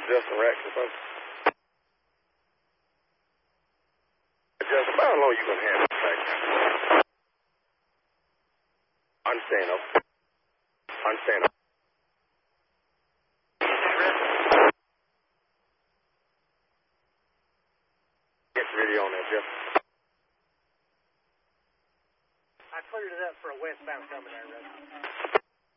Justin Raxton, folks. Justin, how long you gonna have this right now? Understand, okay. Understand. Get ready on that, Justin. I cleared it up for a westbound coming there, Rusty.